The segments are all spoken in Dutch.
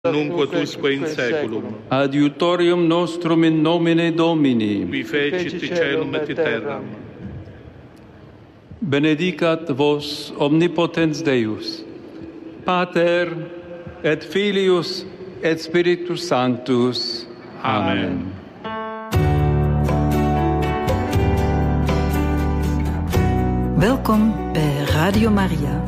nunc et usque in saeculum. Adiutorium nostrum in nomine Domini. Qui fecit caelum et terram. Benedicat vos omnipotens Deus, Pater et Filius et Spiritus Sanctus. Amen. Welkom bij Radio Maria.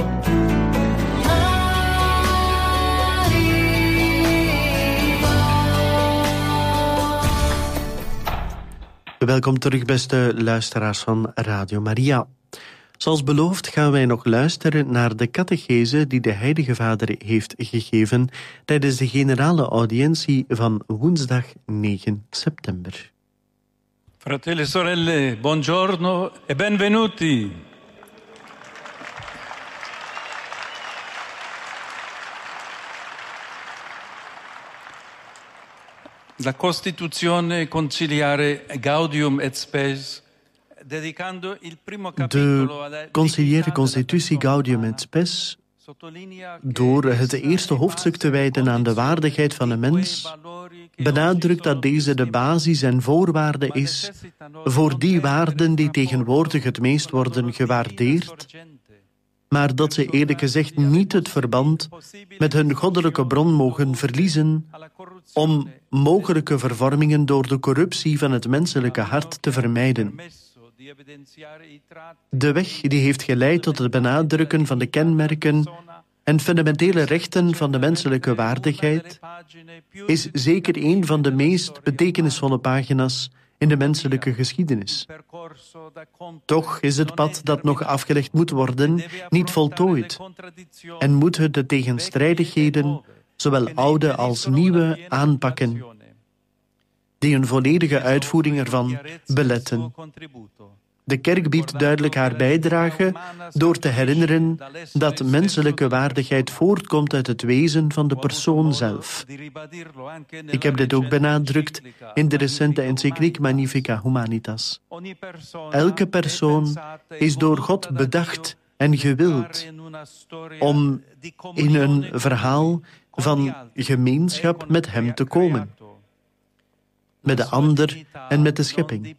Welkom terug, beste luisteraars van Radio Maria. Zoals beloofd gaan wij nog luisteren naar de catechese die de Heilige Vader heeft gegeven tijdens de generale audiëntie van woensdag 9 september. Fratelli e sorelle, buongiorno e benvenuti. La Costituzione conciliare Gaudium et Spes, dedicando il primo capitolo alla De conciliaire constitutie Gaudium et Spes, door het eerste hoofdstuk te wijden aan de waardigheid van de mens, benadrukt dat deze de basis en voorwaarde is voor die waarden die tegenwoordig het meest worden gewaardeerd, maar dat ze eerlijk gezegd niet het verband met hun goddelijke bron mogen verliezen om mogelijke vervormingen door de corruptie van het menselijke hart te vermijden. De weg die heeft geleid tot het benadrukken van de kenmerken en fundamentele rechten van de menselijke waardigheid is zeker een van de meest betekenisvolle pagina's in de menselijke geschiedenis. Toch is het pad dat nog afgelegd moet worden niet voltooid en moeten de tegenstrijdigheden, zowel oude als nieuwe, aanpakken, die een volledige uitvoering ervan beletten. De kerk biedt duidelijk haar bijdrage door te herinneren dat menselijke waardigheid voortkomt uit het wezen van de persoon zelf. Ik heb dit ook benadrukt in de recente encycliek Magnificat Humanitas. Elke persoon is door God bedacht en gewild om in een verhaal van gemeenschap met hem te komen. Met de ander en met de schepping.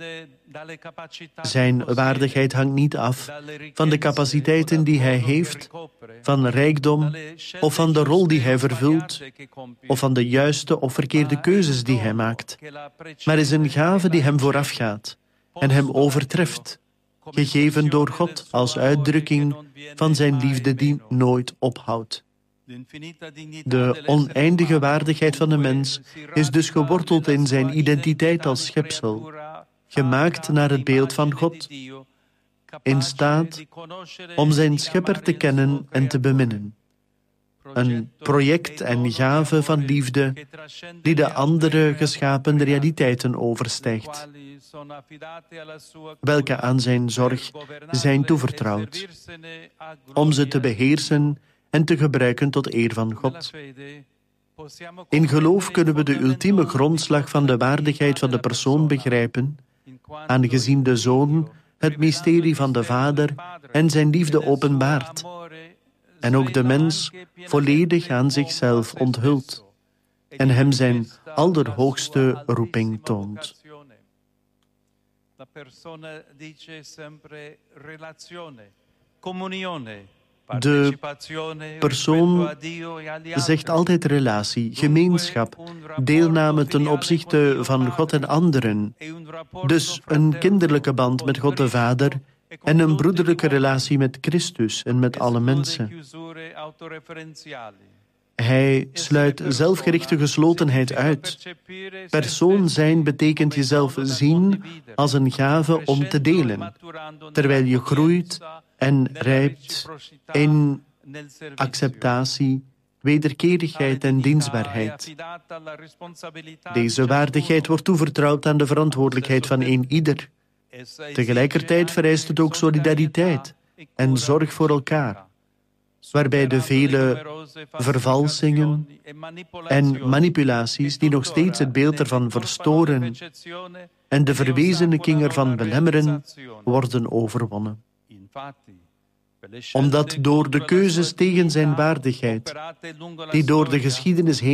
Zijn waardigheid hangt niet af van de capaciteiten die hij heeft, van rijkdom of van de rol die hij vervult, of van de juiste of verkeerde keuzes die hij maakt, maar is een gave die hem voorafgaat en hem overtreft, gegeven door God als uitdrukking van zijn liefde die nooit ophoudt. De oneindige waardigheid van de mens is dus geworteld in zijn identiteit als schepsel, gemaakt naar het beeld van God, in staat om zijn schepper te kennen en te beminnen. Een project en gave van liefde die de andere geschapen realiteiten overstijgt, welke aan zijn zorg zijn toevertrouwd, om ze te beheersen en te gebruiken tot eer van God. In geloof kunnen we de ultieme grondslag van de waardigheid van de persoon begrijpen, aangezien de Zoon het mysterie van de Vader en zijn liefde openbaart, en ook de mens volledig aan zichzelf onthult en hem zijn allerhoogste roeping toont. De persoon zegt altijd relatie, gemeenschap, deelname ten opzichte van God en anderen. Dus een kinderlijke band met God de Vader en een broederlijke relatie met Christus en met alle mensen. Hij sluit zelfgerichte geslotenheid uit. Persoon zijn betekent jezelf zien als een gave om te delen, terwijl je groeit en rijpt in acceptatie, wederkerigheid en dienstbaarheid. Deze waardigheid wordt toevertrouwd aan de verantwoordelijkheid van ieder. Tegelijkertijd vereist het ook solidariteit en zorg voor elkaar, waarbij de vele vervalsingen en manipulaties die nog steeds het beeld ervan verstoren en de verwezenlijking ervan belemmeren, worden overwonnen. omdat door de keuzes tegen zijn waardigheid, die door de geschiedenis heen